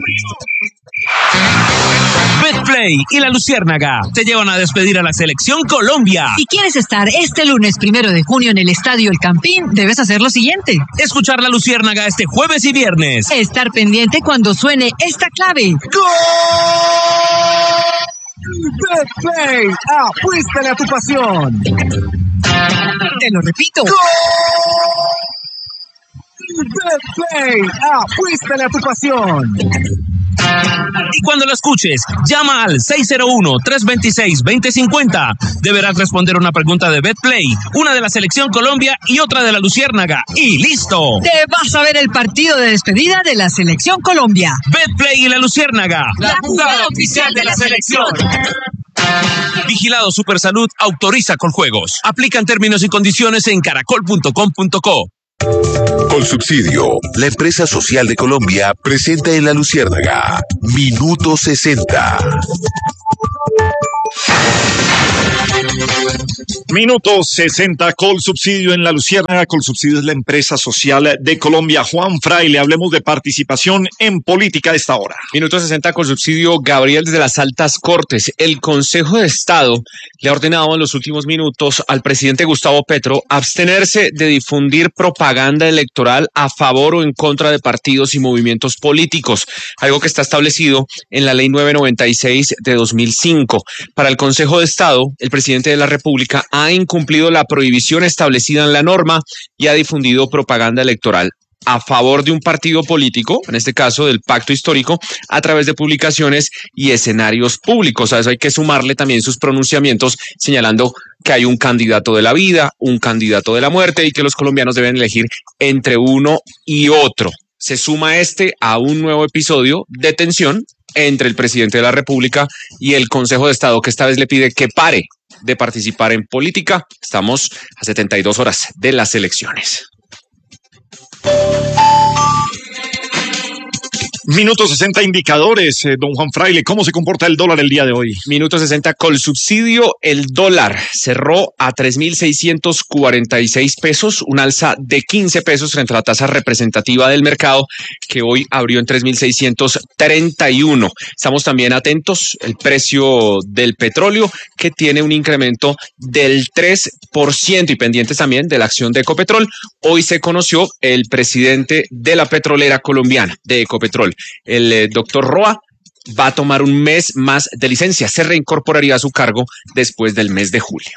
Betplay y La Luciérnaga te llevan a despedir a la Selección Colombia. Si quieres estar este lunes 1 de junio en el Estadio El Campín, debes hacer lo siguiente: escuchar La Luciérnaga este jueves y viernes. Estar pendiente cuando suene esta clave. ¡Gol! Betplay, apuéstale a tu pasión. Te lo repito. ¡Gol! Betplay, apuéstale a tu pasión. Y cuando lo escuches, llama al 601-326-2050. Deberás responder una pregunta de Betplay, una de la Selección Colombia y otra de La Luciérnaga. ¡Y listo! Te vas a ver el partido de despedida de la Selección Colombia. Betplay y La Luciérnaga, la jugada oficial de la selección. Vigilado Supersalud autoriza Coljuegos. Aplican términos y condiciones en caracol.com.co. Colsubsidio, la empresa social de Colombia, presenta en La Luciérnaga Minuto 60. Minuto 60, Colsubsidio en La Luciérnaga. Colsubsidio es la empresa social de Colombia. Juan Fraile, hablemos de participación en política a esta hora. Minuto 60, Colsubsidio. Gabriel, desde las altas cortes. El Consejo de Estado le ha ordenado en los últimos minutos al presidente Gustavo Petro abstenerse de difundir propaganda electoral a favor o en contra de partidos y movimientos políticos, algo que está establecido en la Ley 996 de 2005. Para el Consejo de Estado, el presidente de la República ha incumplido la prohibición establecida en la norma y ha difundido propaganda electoral a favor de un partido político, en este caso del Pacto Histórico, a través de publicaciones y escenarios públicos. A eso hay que sumarle también sus pronunciamientos señalando que hay un candidato de la vida, un candidato de la muerte y que los colombianos deben elegir entre uno y otro. Se suma a un nuevo episodio de tensión entre el presidente de la República y el Consejo de Estado, que esta vez le pide que pare de participar en política. Estamos a 72 horas de las elecciones. Minuto 60, indicadores, don Juan Fraile, ¿cómo se comporta el dólar el día de hoy? Minuto 60, Colsubsidio, el dólar cerró a 3.646 pesos, un alza de 15 pesos frente a la tasa representativa del mercado, que hoy abrió en 3.631. Estamos también atentos al precio del petróleo, que tiene un incremento del 3%, y pendientes también de la acción de Ecopetrol. Hoy se conoció el presidente de la petrolera colombiana, de Ecopetrol. El doctor Roa va a tomar un mes más de licencia. Se reincorporaría a su cargo después del mes de julio.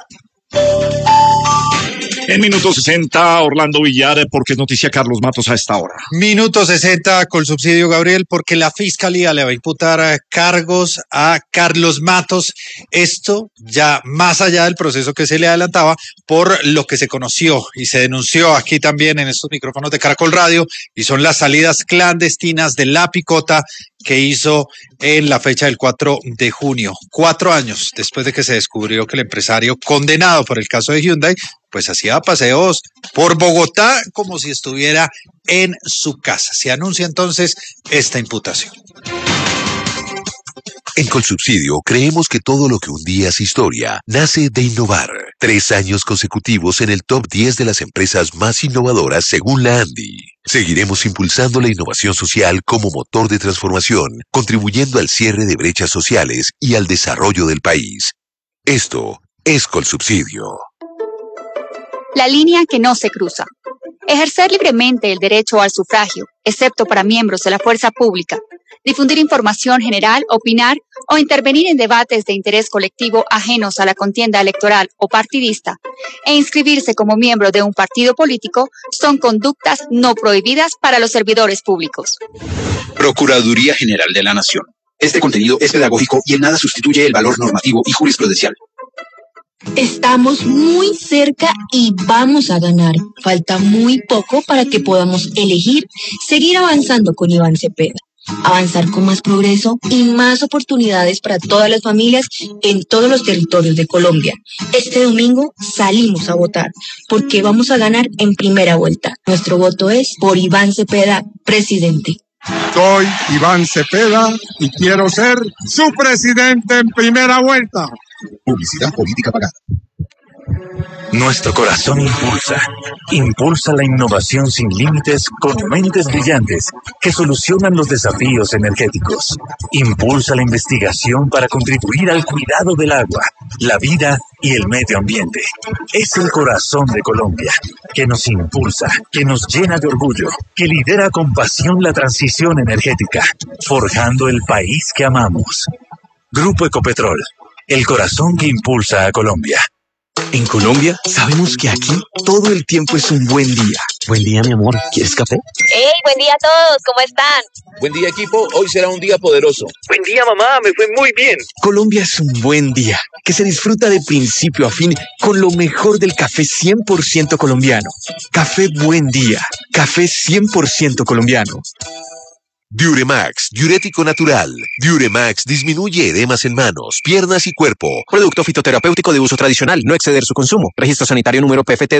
En minuto 60, Orlando Villar, porque es noticia Carlos Matos a esta hora. Minuto 60, Colsubsidio, Gabriel, porque la Fiscalía le va a imputar cargos a Carlos Matos. Esto ya más allá del proceso que se le adelantaba por lo que se conoció y se denunció aquí también en estos micrófonos de Caracol Radio, y son las salidas clandestinas de la picota que hizo en la fecha del 4 de junio, 4 años después de que se descubrió que el empresario condenado por el caso de Hyundai pues hacía paseos por Bogotá como si estuviera en su casa. Se anuncia entonces esta imputación. En Colsubsidio creemos que todo lo que un día es historia nace de innovar. 3 años consecutivos en el top 10 de las empresas más innovadoras según la ANDI. Seguiremos impulsando la innovación social como motor de transformación, contribuyendo al cierre de brechas sociales y al desarrollo del país. Esto es Colsubsidio. La línea que no se cruza. Ejercer libremente el derecho al sufragio, excepto para miembros de la fuerza pública. Difundir información general, opinar o intervenir en debates de interés colectivo ajenos a la contienda electoral o partidista e inscribirse como miembro de un partido político son conductas no prohibidas para los servidores públicos. Procuraduría General de la Nación. Este contenido es pedagógico y en nada sustituye el valor normativo y jurisprudencial. Estamos muy cerca y vamos a ganar. Falta muy poco para que podamos elegir seguir avanzando con Iván Cepeda. Avanzar con más progreso y más oportunidades para todas las familias en todos los territorios de Colombia. Este domingo salimos a votar porque vamos a ganar en primera vuelta. Nuestro voto es por Iván Cepeda, presidente. Soy Iván Cepeda y quiero ser su presidente en primera vuelta. Publicidad política pagada. Nuestro corazón impulsa la innovación sin límites con mentes brillantes que solucionan los desafíos energéticos. Impulsa la investigación para contribuir al cuidado del agua, la vida y el medio ambiente. Es el corazón de Colombia, que nos impulsa, que nos llena de orgullo, que lidera con pasión la transición energética, forjando el país que amamos. Grupo Ecopetrol, el corazón que impulsa a Colombia. En Colombia, sabemos que aquí todo el tiempo es un buen día. Buen día, mi amor. ¿Quieres café? ¡Hey! Buen día a todos. ¿Cómo están? Buen día, equipo. Hoy será un día poderoso. Buen día, mamá. Me fue muy bien. Colombia es un buen día que se disfruta de principio a fin con lo mejor del café 100% colombiano. Café Buen Día. Café 100% colombiano. Diuremax, diurético natural. Diuremax disminuye edemas en manos, piernas y cuerpo. Producto fitoterapéutico de uso tradicional, no exceder su consumo. Registro sanitario número PFT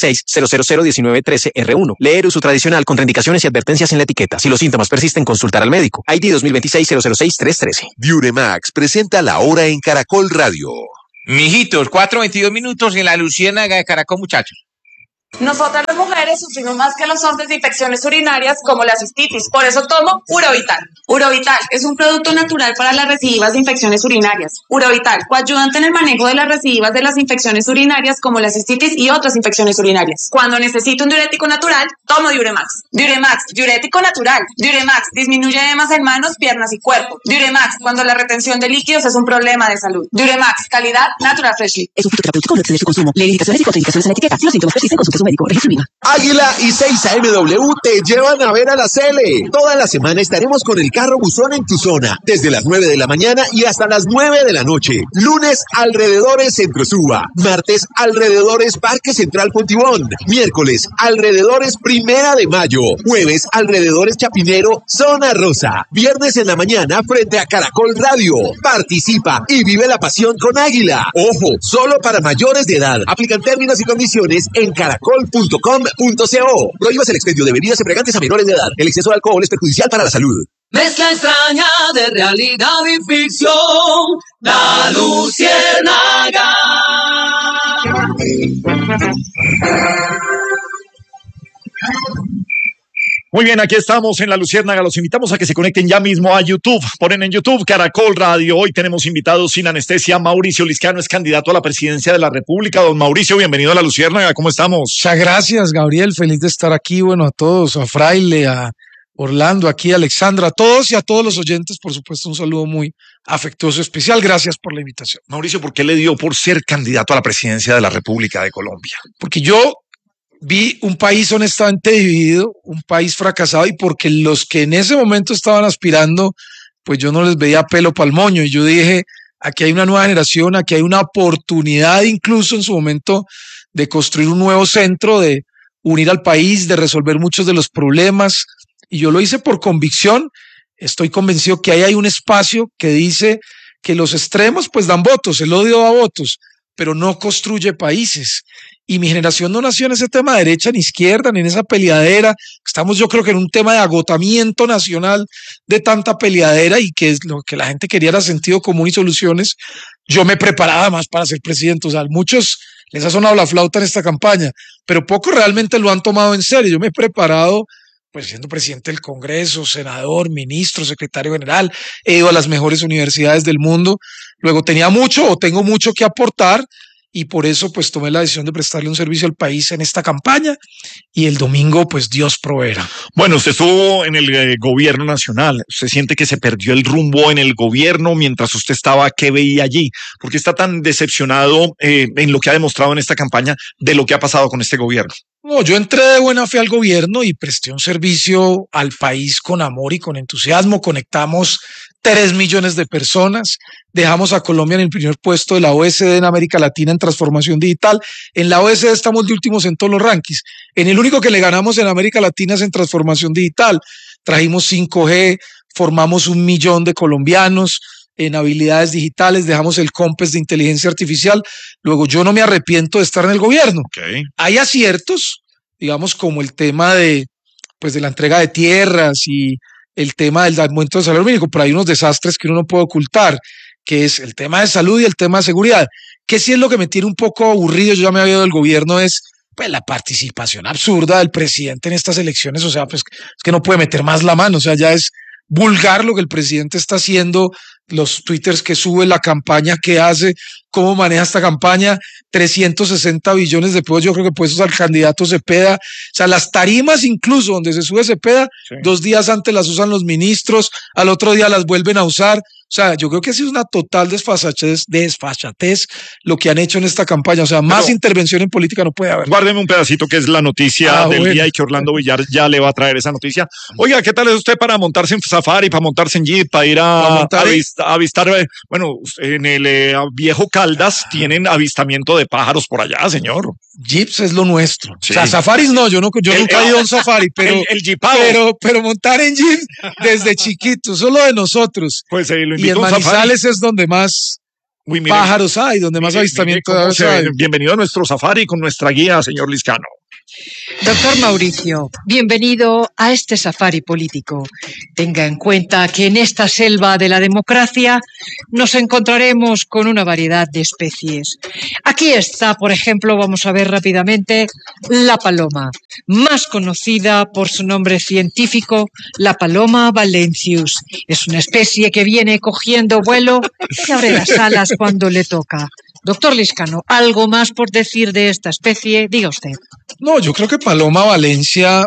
2026-0001913-R1. Leer uso tradicional, contraindicaciones y advertencias en la etiqueta. Si los síntomas persisten, consultar al médico. ID 2026-006-313. Diuremax presenta La Hora en Caracol Radio. Mijitos, 4:22 en la Luciérnaga de Caracol, muchachos. Nosotras las mujeres sufrimos más que los hombres de infecciones urinarias como la cistitis, por eso tomo Urovital. Urovital es un producto natural para las recidivas de infecciones urinarias. Urovital, coayudante en el manejo de las recidivas de las infecciones urinarias como la cistitis y otras infecciones urinarias. Cuando necesito un diurético natural, tomo Diuremax. Diuremax, diurético natural. Diuremax, disminuye edemas en manos, piernas y cuerpo. Diuremax, cuando la retención de líquidos es un problema de salud. Diuremax, calidad Natural Freshly. Es un fitoterapéutico, no exceder su consumo. Lee indicaciones y contraindicaciones en la etiqueta. Si los síntomas persisten, consulte a su médico. Registro BIMA. Águila y 6AMW te llevan a ver a la Cele. Toda la semana estaremos con el carro buzón en tu zona, desde las 9 de la mañana y hasta las 9 de la noche. Lunes, alrededores Centro Suba. Martes, alrededores Parque Central Pontibón. Miércoles, alrededores Primera de Mayo. Jueves, alrededores Chapinero, Zona Rosa. Viernes en la mañana, frente a Caracol Radio. Participa y vive la pasión con Águila. Ojo, solo para mayores de edad. Aplican términos y condiciones en caracol.com.co. Prohíbas el expendio de bebidas embriagantes a menores de edad. El exceso de alcohol es perjudicial para la salud. Mezcla extraña de realidad y ficción, La Luciérnaga. Muy bien, aquí estamos en La Luciérnaga. Los invitamos a que se conecten ya mismo a YouTube. Ponen en YouTube Caracol Radio. Hoy tenemos invitados sin anestesia. Mauricio Liscano es candidato a la presidencia de la República. Don Mauricio, bienvenido a La Luciérnaga. ¿Cómo estamos? Muchas gracias, Gabriel. Feliz de estar aquí. Bueno, a todos, a Fraile, a Orlando, aquí a Alexandra, a todos y a todos los oyentes, por supuesto, un saludo muy afectuoso, especial. Gracias por la invitación. Mauricio, ¿por qué le dio por ser candidato a la presidencia de la República de Colombia? Porque yo vi un país honestamente dividido, un país fracasado, y porque los que en ese momento estaban aspirando, pues yo no les veía pelo pa'l moño, y yo dije, aquí hay una nueva generación, aquí hay una oportunidad incluso en su momento de construir un nuevo centro, de unir al país, de resolver muchos de los problemas, y yo lo hice por convicción. Estoy convencido que ahí hay un espacio que dice que los extremos pues dan votos, el odio da votos, pero no construye países. Y mi generación no nació en ese tema de derecha ni izquierda, ni en esa peleadera. Estamos, yo creo que en un tema de agotamiento nacional de tanta peleadera, y que lo que la gente quería era sentido común y soluciones. Yo me preparaba más para ser presidente. O sea, muchos les ha sonado la flauta en esta campaña, pero pocos realmente lo han tomado en serio. Yo me he preparado pues siendo presidente del Congreso, senador, ministro, secretario general, he ido a las mejores universidades del mundo. Luego tengo mucho que aportar, y por eso pues tomé la decisión de prestarle un servicio al país en esta campaña, y el domingo pues Dios proveerá. Bueno, usted estuvo en el gobierno nacional. ¿Usted siente que se perdió el rumbo en el gobierno mientras usted estaba? ¿Qué veía allí? ¿Por qué está tan decepcionado en lo que ha demostrado en esta campaña de lo que ha pasado con este gobierno? No, yo entré de buena fe al gobierno y presté un servicio al país con amor y con entusiasmo. Conectamos 3 millones de personas, dejamos a Colombia en el primer puesto de la OECD en América Latina en transformación digital. En la OECD estamos de últimos en todos los rankings. En el único que le ganamos en América Latina es en transformación digital. Trajimos 5G, formamos 1 millón de colombianos en habilidades digitales, dejamos el COMPES de inteligencia artificial. Luego, yo no me arrepiento de estar en el gobierno. Okay. Hay aciertos, digamos, como el tema de la entrega de tierras y el tema del aumento del salario mínimo, pero hay unos desastres que uno no puede ocultar, que es el tema de salud y el tema de seguridad, que sí es lo que me tiene un poco aburrido, yo ya me había ido del gobierno, es pues la participación absurda del presidente en estas elecciones, o sea, pues es que no puede meter más la mano, o sea, ya es vulgar lo que el presidente está haciendo, los twitters que sube, la campaña que hace, cómo maneja esta campaña, 360 billones de pesos, yo creo que puestos al candidato Cepeda, o sea, las tarimas incluso donde se sube Cepeda, 2 días antes las usan los ministros, al otro día las vuelven a usar, o sea, yo creo que ha sido una total desfachatez lo que han hecho en esta campaña, o sea, más intervención en política no puede haber. Guárdeme un pedacito que es la noticia del día y que Orlando Villar ya le va a traer esa noticia. Oiga, ¿qué tal es usted para montarse en safari, para montarse en jeep, para ir a avistar? Bueno, en el viejo Caldas tienen avistamiento de pájaros por allá, señor. Jeeps es lo nuestro. Sí. O sea, safaris no, yo nunca he ido a un safari, pero pero montar en jeep desde chiquito, eso es lo de nosotros. Pues lo y en Manizales es donde más pájaros hay, donde más avistamiento hay. Bienvenido a nuestro safari con nuestra guía, señor Liscano. Doctor Mauricio, bienvenido a este safari político. Tenga en cuenta que en esta selva de la democracia nos encontraremos con una variedad de especies. Aquí está, por ejemplo, vamos a ver rápidamente, la paloma, más conocida por su nombre científico, la paloma valencius. Es una especie que viene cogiendo vuelo y abre las alas cuando le toca. Doctor Liscano, ¿algo más por decir de esta especie? Diga usted. No, yo creo que Paloma Valencia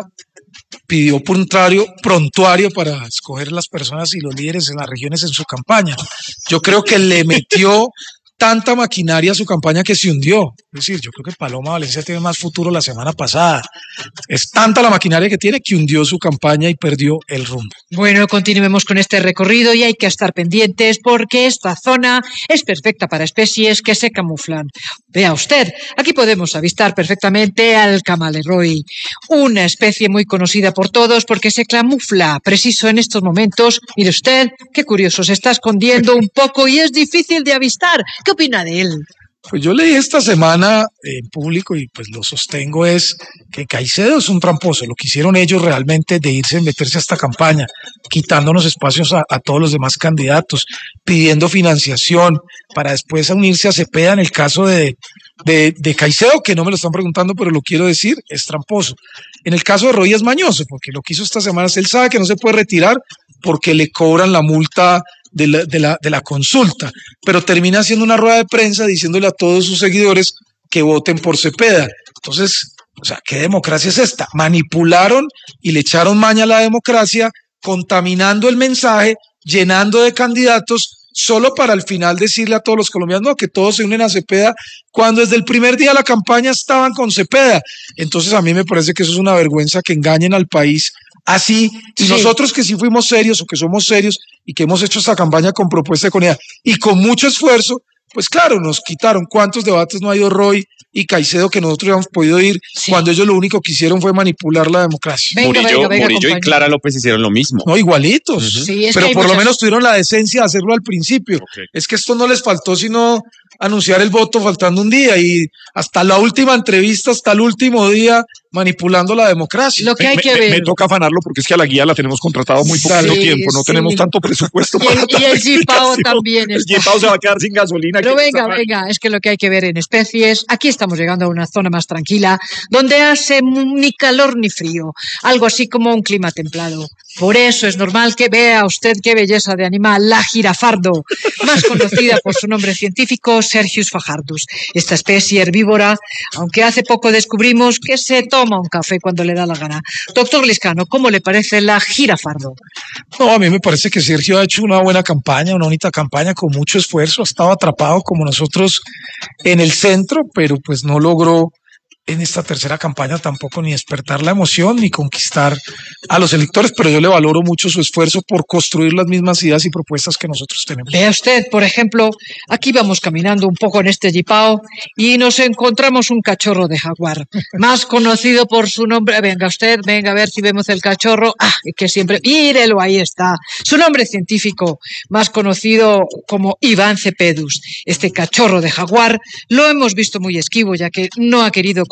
pidió prontuario para escoger las personas y los líderes en las regiones en su campaña. Yo creo que le metió tanta maquinaria a su campaña que se hundió. Es decir, yo creo que Paloma Valencia tiene más futuro la semana pasada. Es tanta la maquinaria que tiene que hundió su campaña y perdió el rumbo. Bueno, continuemos con este recorrido y hay que estar pendientes porque esta zona es perfecta para especies que se camuflan. Vea usted, aquí podemos avistar perfectamente al camaleroy, una especie muy conocida por todos porque se camufla preciso en estos momentos. Mire usted, qué curioso, se está escondiendo un poco y es difícil de avistar. ¿Qué opina de él? Pues yo leí esta semana en público y pues lo sostengo es que Caicedo es un tramposo. Lo que hicieron ellos realmente de irse a meterse a esta campaña, quitándonos espacios a todos los demás candidatos, pidiendo financiación para después unirse a Cepeda en el caso de Caicedo, que no me lo están preguntando, pero lo quiero decir, es tramposo. En el caso de Roy es mañoso, porque lo que hizo esta semana es él sabe que no se puede retirar porque le cobran la multa de la consulta, pero termina haciendo una rueda de prensa diciéndole a todos sus seguidores que voten por Cepeda. Entonces, o sea, ¿qué democracia es esta? Manipularon y le echaron maña a la democracia, contaminando el mensaje, llenando de candidatos, solo para al final decirle a todos los colombianos no, que todos se unen a Cepeda, cuando desde el primer día de la campaña estaban con Cepeda. Entonces a mí me parece que eso es una vergüenza que engañen al país así, y nosotros que sí fuimos serios o que somos serios y que hemos hecho esta campaña con propuesta de comunidad y con mucho esfuerzo, pues claro, nos quitaron. ¿Cuántos debates no ha ido Roy y Caicedo que nosotros habíamos podido ir cuando ellos lo único que hicieron fue manipular la democracia? Murillo y Clara López hicieron lo mismo. No, igualitos. Pero por lo menos tuvieron la decencia de hacerlo al principio. Es que esto no les faltó sino anunciar el voto faltando un día y hasta la última entrevista, hasta el último día manipulando la democracia. Lo que hay que ver. Me toca afanarlo porque es que a la guía la tenemos contratado muy poquito tiempo, no tenemos tanto presupuesto. Y el Gipao también está. El Gipao se va a quedar sin gasolina. Pero venga, es que lo que hay que ver en especies, aquí estamos llegando a una zona más tranquila, donde hace ni calor ni frío, algo así como un clima templado. Por eso es normal que vea usted qué belleza de animal, la jirafardo, más conocida por su nombre científico, Sergius fajardus. Esta especie herbívora, aunque hace poco descubrimos que se toma un café cuando le da la gana. Doctor Liscano, ¿cómo le parece la jirafardo? No, a mí me parece que Sergio ha hecho una buena campaña, una bonita campaña con mucho esfuerzo, ha estado atrapado como nosotros en el centro, pero pues no logró en esta tercera campaña tampoco ni despertar la emoción ni conquistar a los electores, pero yo le valoro mucho su esfuerzo por construir las mismas ideas y propuestas que nosotros tenemos. Vea usted, por ejemplo, aquí vamos caminando un poco en este Gipao y nos encontramos un cachorro de jaguar, más conocido por su nombre. Venga usted, venga a ver si vemos el cachorro. Que siempre, mírelo, ahí está. Su nombre científico, más conocido como Ivan cepedus. Este cachorro de jaguar lo hemos visto muy esquivo, ya que no ha querido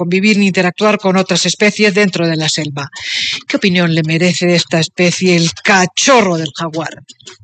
convivir ni interactuar con otras especies dentro de la selva. ¿Qué opinión le merece de esta especie el cachorro del jaguar?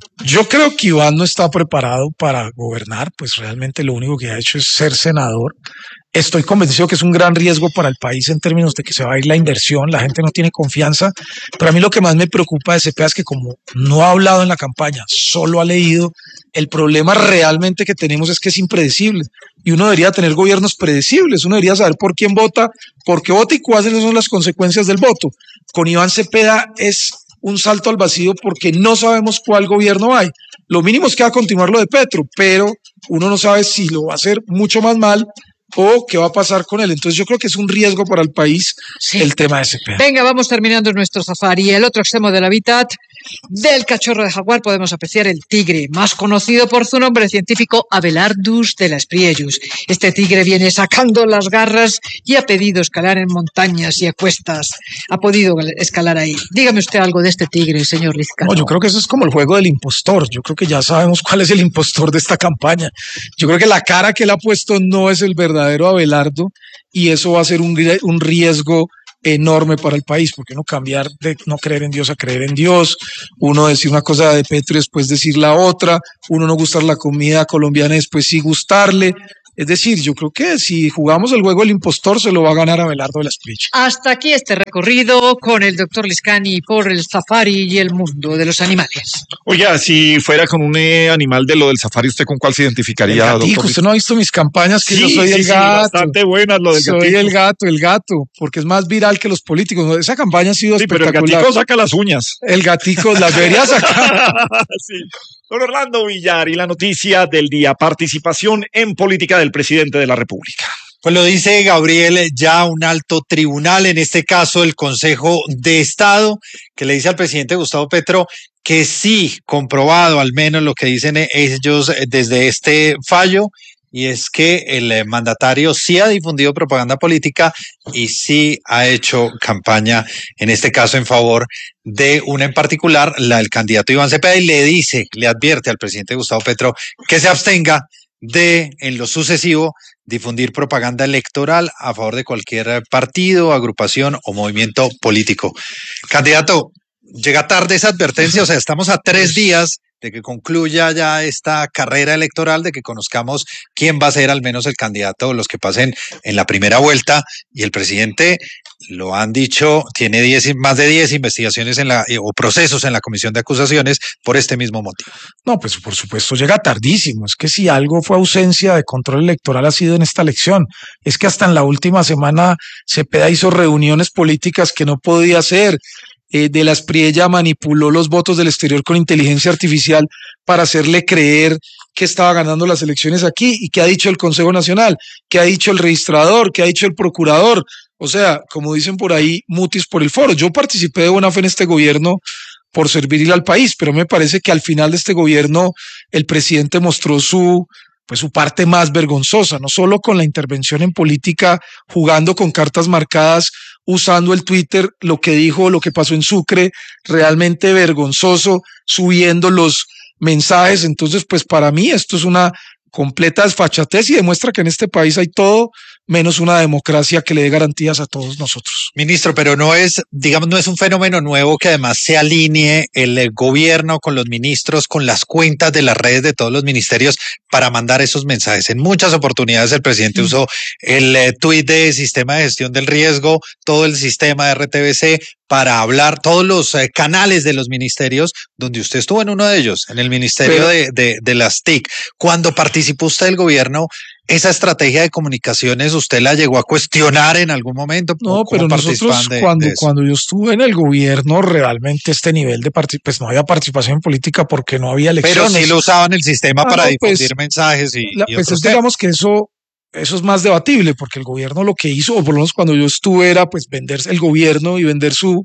Yo creo que Iván no está preparado para gobernar, pues realmente lo único que ha hecho es ser senador. Estoy convencido que es un gran riesgo para el país en términos de que se va a ir la inversión, la gente no tiene confianza, pero a mí lo que más me preocupa de Cepeda es que como no ha hablado en la campaña, solo ha leído, el problema realmente que tenemos es que es impredecible y uno debería tener gobiernos predecibles, uno debería saber por quién vota, por qué vota y cuáles son las consecuencias del voto. Con Iván Cepeda es un salto al vacío porque no sabemos cuál gobierno hay. Lo mínimo es que va a continuar lo de Petro, pero uno no sabe si lo va a hacer mucho más mal o qué va a pasar con él. Entonces yo creo que es un riesgo para el país el tema de Cepeda. Venga, vamos terminando nuestro safari. El otro extremo del hábitat del cachorro de jaguar podemos apreciar el tigre, más conocido por su nombre científico Abelardus de la Sprielius. Este tigre viene sacando las garras y ha pedido escalar en montañas y a cuestas. Ha podido escalar ahí. Dígame usted algo de este tigre, señor Lizcano. No, yo creo que eso es como el juego del impostor. Yo creo que ya sabemos cuál es el impostor de esta campaña. Yo creo que la cara que él ha puesto no es el verdadero Abelardo y eso va a ser un riesgo enorme para el país, porque uno cambiar de no creer en Dios a creer en Dios, uno decir una cosa de Petro y después decir la otra, uno no gustar la comida colombiana y después sí gustarle. Es decir, yo creo que si jugamos el juego del impostor se lo va a ganar Abelardo de la Sprielius. Hasta aquí este recorrido con el doctor Lizcani por el safari y el mundo de los animales. Oiga, si fuera con un animal de lo del safari, ¿usted con cuál se identificaría, el gatico, usted no ha visto mis campañas, que sí, yo soy el gato. Bastante buenas lo del soy gatico. el gato, porque es más viral que los políticos. Esa campaña ha sido espectacular. Pero el gatico saca las uñas. El gatico las debería sacar. Sí. Don Orlando Villar y la noticia del día, participación en política del presidente de la República. Pues lo dice Gabriel, ya un alto tribunal, en este caso el Consejo de Estado, que le dice al presidente Gustavo Petro que sí, comprobado al menos lo que dicen ellos desde este fallo, y es que el mandatario sí ha difundido propaganda política y sí ha hecho campaña, en este caso en favor de una en particular, la del candidato Iván Cepeda, y le advierte al presidente Gustavo Petro que se abstenga de, en lo sucesivo, difundir propaganda electoral a favor de cualquier partido, agrupación o movimiento político. Candidato, llega tarde esa advertencia, o sea, estamos a 3 días de que concluya ya esta carrera electoral, de que conozcamos quién va a ser al menos el candidato, los que pasen en la primera vuelta, y el presidente, lo han dicho, tiene más de 10 investigaciones o procesos en la comisión de acusaciones por este mismo motivo. No, pues por supuesto llega tardísimo. Es que si algo fue ausencia de control electoral ha sido en esta elección. Es que hasta en la última semana Cepeda hizo reuniones políticas que no podía hacer. De la Spriella manipuló los votos del exterior con inteligencia artificial para hacerle creer que estaba ganando las elecciones aquí. ¿Y qué ha dicho el Consejo Nacional? ¿Qué ha dicho el registrador? ¿Qué ha dicho el procurador? O sea, como dicen por ahí, mutis por el foro. Yo participé de buena fe en este gobierno por servirle al país, pero me parece que al final de este gobierno el presidente mostró su parte más vergonzosa, no solo con la intervención en política, jugando con cartas marcadas, usando el Twitter, lo que dijo, lo que pasó en Sucre, realmente vergonzoso, subiendo los mensajes. Entonces, pues para mí esto es una completa desfachatez y demuestra que en este país hay todo menos una democracia que le dé garantías a todos nosotros. Ministro, pero no es un fenómeno nuevo que además se alinee el gobierno con los ministros, con las cuentas de las redes de todos los ministerios para mandar esos mensajes. En muchas oportunidades el presidente usó el tuit de sistema de gestión del riesgo, todo el sistema de RTBC para hablar, todos los canales de los ministerios, donde usted estuvo en uno de ellos, en el ministerio de las TIC. Cuando participó usted del gobierno, ¿esa estrategia de comunicaciones usted la llegó a cuestionar en algún momento? No, pero nosotros cuando yo estuve en el gobierno, realmente este nivel de pues no había participación en política porque no había elecciones. Pero sí lo usaban el sistema para difundir mensajes digamos que eso es más debatible, porque el gobierno lo que hizo, o por lo menos cuando yo estuve, era pues vender el gobierno y vender su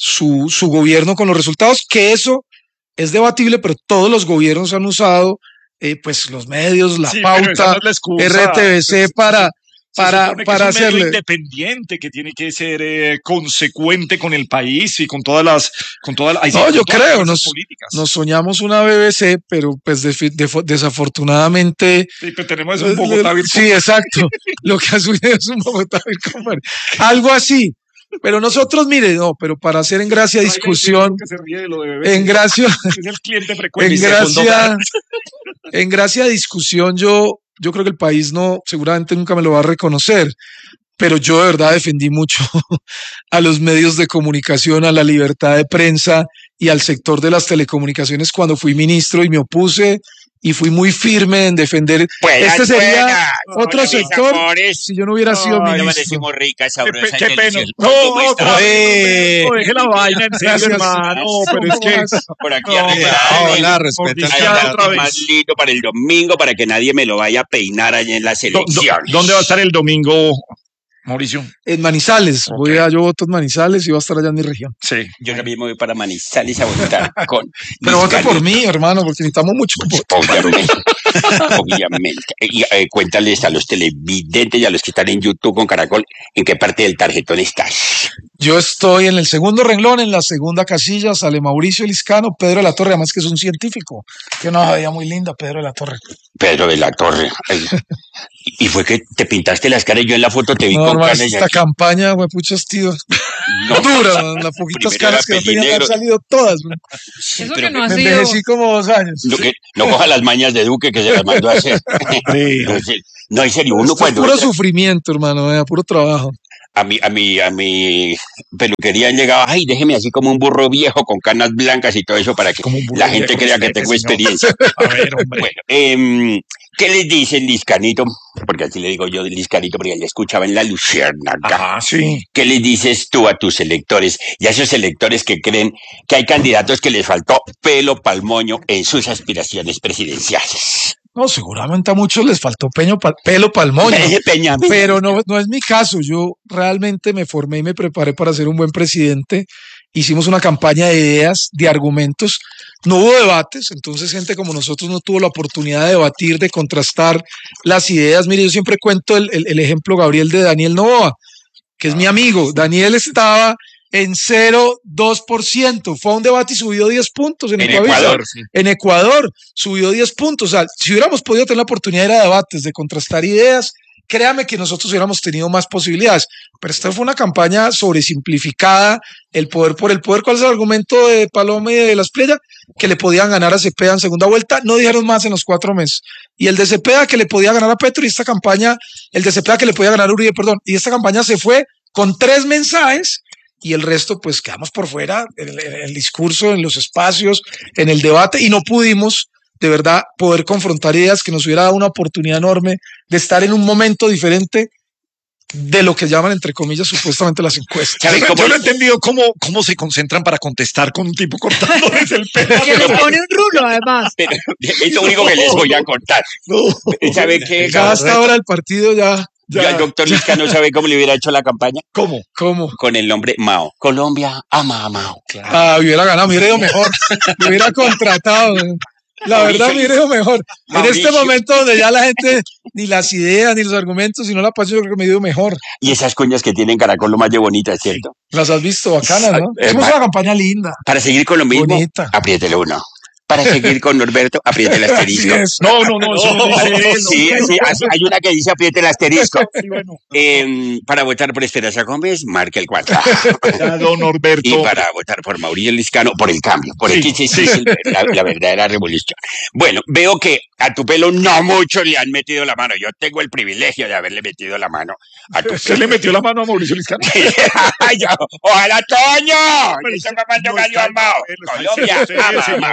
gobierno con los resultados, que eso es debatible, pero todos los gobiernos han usado pues los medios, la pauta, RTBC para es un medio hacerle. independiente que tiene que ser consecuente con el país y con todas las No, yo creo, nos soñamos una BBC, pero pues desafortunadamente sí, pero tenemos un Bogotá virtual. Sí, exacto. Lo que ha subido es un Bogotá virtual. Algo así. Pero nosotros, mire, no, pero para hacer en gracia discusión, en gracia, es el cliente frecuente. en gracia discusión, yo creo que el país no, seguramente nunca me lo va a reconocer, pero yo de verdad defendí mucho a los medios de comunicación, a la libertad de prensa y al sector de las telecomunicaciones cuando fui ministro y me opuse y fui muy firme en defender. Este sería otro sector si yo no hubiera sido ministro. No decimos rica, sabrosa. Qué pena. No, deje la vaina en serio, hermano. Pero es que por aquí hola, respeta. Más lindo para el domingo, para que nadie me lo vaya a peinar allá en la selección. ¿Dónde va a estar el domingo, Mauricio? En Manizales. Yo voto en Manizales y voy a estar allá en mi región. Sí. Yo también me voy para Manizales a votar con. Pero vota por mí, hermano, porque necesitamos mucho voto. Obviamente. Y, cuéntales a los televidentes y a los que están en YouTube con Caracol, ¿en qué parte del tarjetón estás? Yo estoy en el segundo renglón, en la segunda casilla, sale Mauricio Liscano, Pedro de la Torre, además que es un científico. Que una veía muy linda, Pedro de la Torre. Pedro de la Torre. Y fue que te pintaste las caras, yo en la foto te vi con caras. Esta campaña, puchos tío. Dura, las poquitas caras que no tenían han salido todas. Sí, eso pero que no me envejecí como 2 años. No coja las mañas de Duque que se las mandó a hacer. No, en serio, uno cuando. Puro sufrimiento, hermano, puro trabajo. A mi peluquería llegaba, ay, déjeme así como un burro viejo con canas blancas y todo eso para que la gente crea que tengo experiencia. A ver, hombre. Bueno, ¿qué les dicen, Liscanito? Porque así le digo yo Liscanito, porque ya escuchaba en la Luciérnaga. Ah, sí. ¿Qué les dices tú a tus electores y a esos electores que creen que hay candidatos que les faltó pelo pa'l moño en sus aspiraciones presidenciales? No, seguramente a muchos les faltó pelo pa'l moño, pero no es mi caso. Yo realmente me formé y me preparé para ser un buen presidente. Hicimos una campaña de ideas, de argumentos. No hubo debates, entonces gente como nosotros no tuvo la oportunidad de debatir, de contrastar las ideas. Mire, yo siempre cuento el ejemplo, Gabriel, de Daniel Noboa, que es mi amigo. Daniel estaba en 0,2%. Fue a un debate y subió 10 puntos en Ecuador. Sí. En Ecuador subió 10 puntos. O sea, si hubiéramos podido tener la oportunidad de ir a debates, de contrastar ideas, créame que nosotros hubiéramos tenido más posibilidades. Pero esta fue una campaña sobresimplificada, el poder por el poder. ¿Cuál es el argumento de Paloma y de Las Playas? Que le podían ganar a Cepeda en segunda vuelta. No dijeron más en los 4 meses. Y el de Cepeda que le podía ganar a Petro, y esta campaña, el de Cepeda que le podía ganar a Uribe, perdón. Y esta campaña se fue con 3 mensajes. Y el resto, pues quedamos por fuera en el discurso, en los espacios, en el debate, y no pudimos, de verdad, poder confrontar ideas que nos hubiera dado una oportunidad enorme de estar en un momento diferente de lo que llaman, entre comillas, supuestamente las encuestas. Yo no he entendido cómo se concentran para contestar con un tipo cortándoles el pelo. Que le pone un rulo, además. Pero es lo único que les voy a contar. ¿Sabe qué? Ya hasta ahora el partido ya. Ya el doctor Liscano sabe cómo le hubiera hecho la campaña. ¿Cómo? Con el nombre Mao. Colombia ama a Mao. Claro. Hubiera ganado, me hubiera ido mejor. Me hubiera contratado. La verdad, me hubiera ido mejor. En este momento donde ya la gente, ni las ideas, ni los argumentos, sino la pasión, yo creo que me dio mejor. Y esas cuñas que tienen Caracol, lo más de bonitas, ¿cierto? Las has visto bacanas, ¿no? Hicimos una campaña linda. Para seguir con lo mismo, bonita. Apriétele uno. Para seguir con Norberto, apriete el asterisco. No, eso no dice eso. Sí, hay una que dice apriete el asterisco. Para votar por Esperanza Gómez, marque el 4. Don Norberto. Y para votar por Mauricio Liscano, por el cambio, por el la verdadera revolución. Bueno, veo que a tu pelo no mucho le han metido la mano. Yo tengo el privilegio de haberle metido la mano a tu pelo. ¿Usted le metió la mano a Mauricio Liscano? ¡Ojalá, Toño! Yo mamando gallo amado. Colombia ama.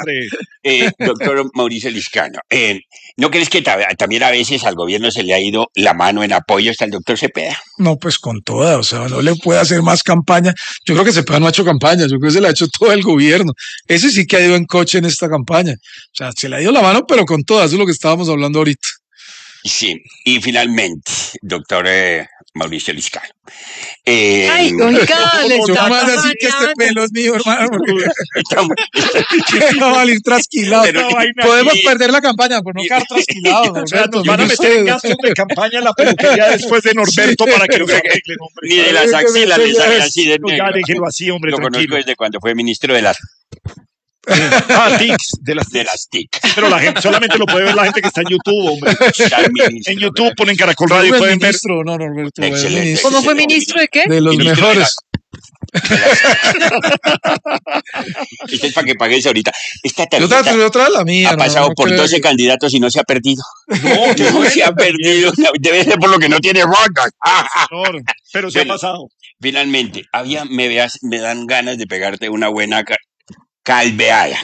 Doctor Mauricio Liscano, ¿no crees que también a veces al gobierno se le ha ido la mano en apoyo hasta el doctor Cepeda? No, pues con toda, o sea, no le puede hacer más campaña. Yo creo que Cepeda no ha hecho campaña, yo creo que se la ha hecho todo el gobierno. Ese sí que ha ido en coche en esta campaña. O sea, se le ha ido la mano, pero con toda, eso es lo que estábamos hablando ahorita. Sí, y finalmente, doctor Mauricio Liscano. Ay, oiga, le Yo está no voy a decir que este pelo es mío, hermano, porque no va a ir trasquilado. Podemos perder la campaña por no quedar trasquilados. O sea, nos van a meter en gastos de campaña en la peluquería después de Norberto para que nos arreglen, hombre. Ni de las axilas le sale así de No, ya déjelo así, hombre, Lo tranquilo. conozco desde cuando fue ministro de las TICs, de las TIC. Pero la gente solamente lo puede ver la gente que está en YouTube, hombre. En YouTube ponen Caracol Radio y Fue pueden ver. ministro, no, Norberto. Excelente. ¿Cómo fue ministro de qué? De los Ministro mejores. Esto es para que pagues ahorita. Esta Yo tarjeta trae la mía. ha pasado por 12 candidatos y no se ha perdido. No se ha perdido. Debe ser por lo que no tiene rondas. Pero se ha pasado. Finalmente, me dan ganas de pegarte una buena calveada.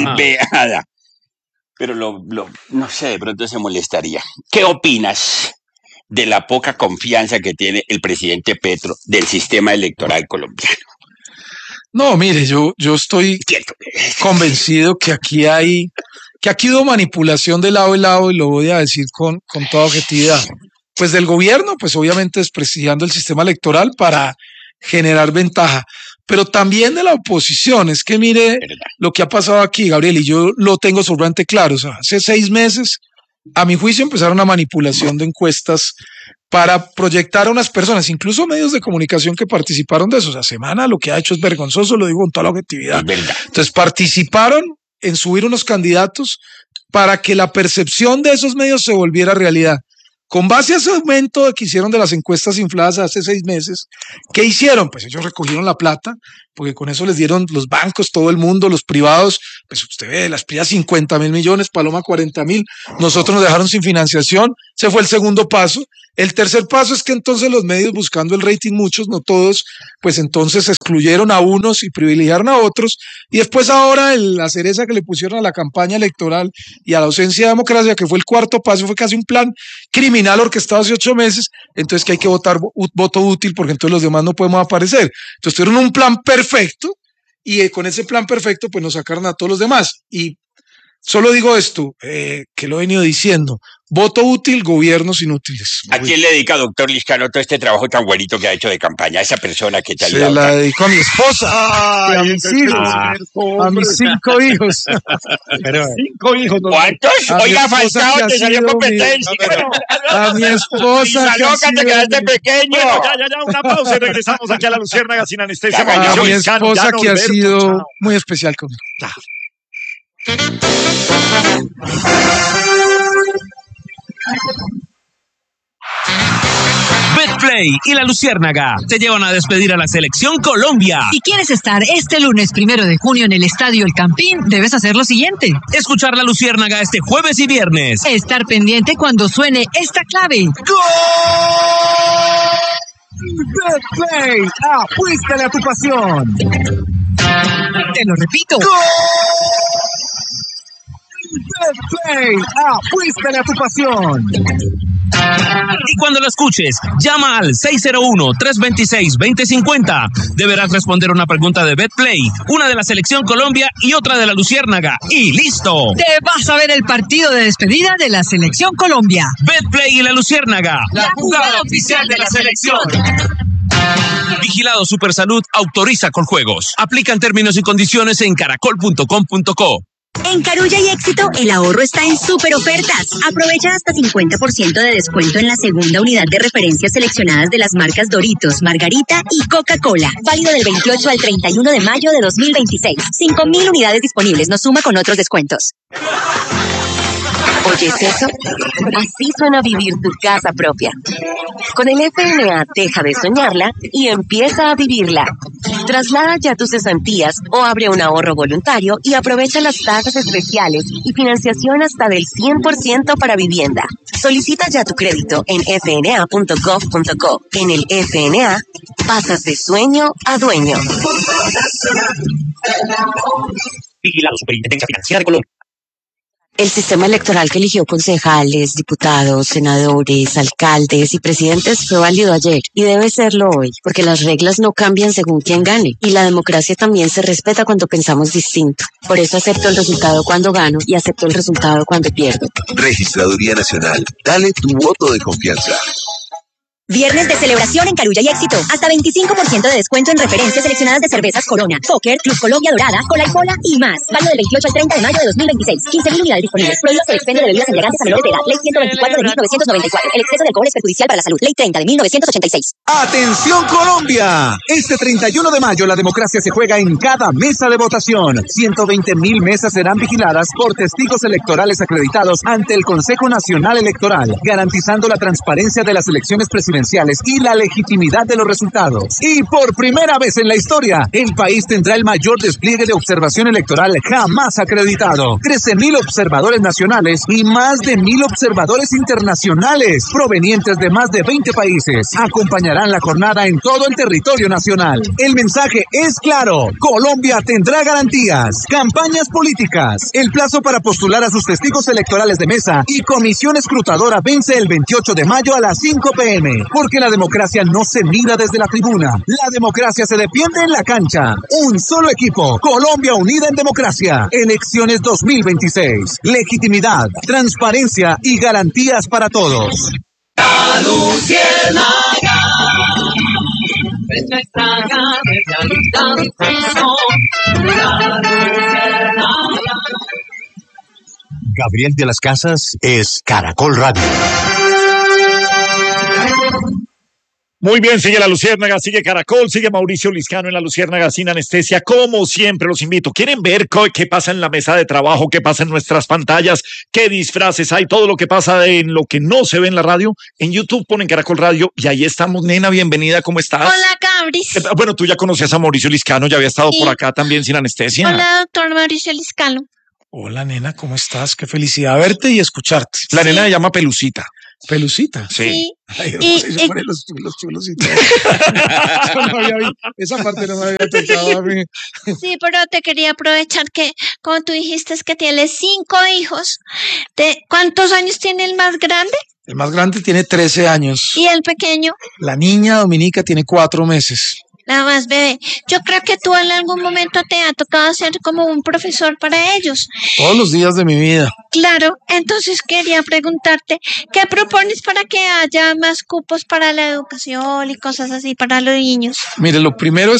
Pero no sé, de pronto se molestaría. ¿Qué opinas de la poca confianza que tiene el presidente Petro del sistema electoral colombiano? No, mire, yo estoy convencido que aquí hubo manipulación de lado y lado, y lo voy a decir con toda objetividad. Pues del gobierno, pues obviamente desprestigiando el sistema electoral para generar ventaja, pero también de la oposición. Es que mire lo que ha pasado aquí, Gabriel, y yo lo tengo sobrante claro. O sea, hace 6 meses, a mi juicio, empezaron una manipulación de encuestas para proyectar a unas personas, incluso medios de comunicación que participaron de eso. O sea, Semana lo que ha hecho es vergonzoso, lo digo con toda la objetividad. Entonces, participaron en subir unos candidatos para que la percepción de esos medios se volviera realidad. Con base a ese aumento que hicieron de las encuestas infladas hace 6 meses, ¿qué hicieron? Pues ellos recogieron la plata, porque con eso les dieron los bancos, todo el mundo, los privados. Pues usted ve, las privadas 50.000 millones, Paloma 40.000, nosotros nos dejaron sin financiación. Ese fue el segundo paso. El tercer paso es que entonces los medios, buscando el rating, muchos, no todos, pues entonces excluyeron a unos y privilegiaron a otros. Y después ahora la cereza que le pusieron a la campaña electoral y a la ausencia de democracia, que fue el cuarto paso, fue casi un plan criminal orquestado hace 8 meses. Entonces que hay que votar voto útil, porque entonces los demás no podemos aparecer. Entonces tuvieron un plan perfecto, y con ese plan perfecto pues nos sacaron a todos los demás. Y solo digo esto, que lo he venido diciendo: voto útil, gobiernos inútiles. ¿A quién le dedica, doctor Liscano, todo este trabajo tan bonito que ha hecho de campaña? A esa persona que te ha ayudado. Se la dedico a mi esposa, a mis hijos, a mis 5 hijos. 5 hijos. ¿Cuántos? Oiga, Falcao, te salió competencia. A mi esposa. Te quedaste pequeño. Bueno, ya, una pausa y regresamos aquí a la Luciérnaga sin anestesia. A mi esposa, que ha sido muy especial conmigo. Betplay y la Luciérnaga te llevan a despedir a la Selección Colombia. Si quieres estar este lunes 1 de junio en el Estadio El Campín, debes hacer lo siguiente: escuchar la Luciérnaga este jueves y viernes. Estar pendiente cuando suene esta clave. ¡Gol! Betplay, apuéstale a tu pasión. Te lo repito. Betplay, apuéstale a tu pasión. Y cuando lo escuches, llama al 601-326-2050. Deberás responder una pregunta de Betplay, una de la Selección Colombia y otra de la Luciérnaga. ¡Y listo! Te vas a ver el partido de despedida de la Selección Colombia. Betplay y la Luciérnaga, la jugada oficial de la selección. Vigilado Supersalud, autoriza Coljuegos. Aplican términos y condiciones en caracol.com.co. En Carulla y Éxito, el ahorro está en super ofertas. Aprovecha hasta 50% de descuento en la segunda unidad de referencias seleccionadas de las marcas Doritos, Margarita y Coca-Cola. Válido del 28 al 31 de mayo de 2026. 5.000 unidades disponibles. Nos suma con otros descuentos. ¿Oyes eso? Así suena vivir tu casa propia. Con el FNA deja de soñarla y empieza a vivirla. Traslada ya tus cesantías o abre un ahorro voluntario y aprovecha las tasas especiales y financiación hasta del 100% para vivienda. Solicita ya tu crédito en fna.gov.co. En el FNA, pasas de sueño a dueño. Vigilado Superintendencia Financiera de Colombia. El sistema electoral que eligió concejales, diputados, senadores, alcaldes y presidentes fue válido ayer y debe serlo hoy, porque las reglas no cambian según quién gane y la democracia también se respeta cuando pensamos distinto. Por eso acepto el resultado cuando gano y acepto el resultado cuando pierdo. Registraduría Nacional. Dale tu voto de confianza. Viernes de celebración en Carulla y Éxito. Hasta 25% de descuento en referencias seleccionadas de cervezas Corona, Póker, Club Colombia Dorada, Cola y Cola y más. Válido del 28 al 30 de mayo de 2026. 15.000 unidades disponibles. Prohibido el expendio de bebidas embriagantes a menores de edad. Ley 124 de 1994. El exceso de alcohol es perjudicial para la salud. Ley 30 de 1986. ¡Atención Colombia! Este 31 de mayo la democracia se juega en cada mesa de votación. 120.000 mesas serán vigiladas por testigos electorales acreditados ante el Consejo Nacional Electoral, garantizando la transparencia de las elecciones presidenciales y la legitimidad de los resultados. Y por primera vez en la historia, el país tendrá el mayor despliegue de observación electoral jamás acreditado. 13.000 observadores nacionales y más de 1.000 observadores internacionales provenientes de más de 20 países acompañarán la jornada en todo el territorio nacional. El mensaje es claro: Colombia tendrá garantías. Campañas políticas. El plazo para postular a sus testigos electorales de mesa y comisión escrutadora vence el 28 de mayo a las 5 p.m. Porque la democracia no se mira desde la tribuna. La democracia se defiende en la cancha. Un solo equipo. Colombia unida en democracia. Elecciones 2026. Legitimidad, transparencia y garantías para todos. La Luciérnaga es nuestra realidad y ficción. La Luciérnaga. Gabriel de las Casas es Caracol Radio. Muy bien, sigue La Luciérnaga, sigue Caracol, sigue Mauricio Liscano en La Luciérnaga sin anestesia. Como siempre, los invito. ¿Quieren ver qué pasa en la mesa de trabajo, qué pasa en nuestras pantallas, qué disfraces hay, todo lo que pasa en lo que no se ve en la radio? En YouTube ponen Caracol Radio y ahí estamos. Nena, bienvenida, ¿cómo estás? Hola, Gabris. Bueno, tú ya conocías a Mauricio Liscano, ya había estado por acá también sin anestesia. Hola, doctor Mauricio Liscano. Hola, nena, ¿cómo estás? Qué felicidad verte y escucharte. La nena se llama Pelucita. ¿Pelucita? Sí. Ay, los chulos y todo. Esa parte no me había tocado a mí. Sí, pero te quería aprovechar que, como tú dijiste, es que tienes 5 hijos. ¿Cuántos años tiene el más grande? El más grande tiene 13 años. ¿Y el pequeño? La niña Dominica tiene 4 meses. Nada más, bebé. Yo creo que tú en algún momento te ha tocado ser como un profesor para ellos. Todos los días de mi vida. Claro, entonces quería preguntarte, ¿qué propones para que haya más cupos para la educación y cosas así para los niños? Mire, lo primero es